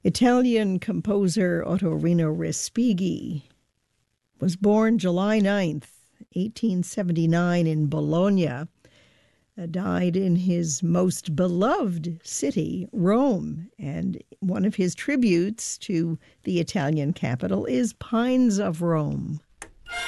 Italian composer Ottorino Respighi was born July 9th, 1879 in Bologna, died in his most beloved city, Rome, and one of his tributes to the Italian capital is Pines of Rome.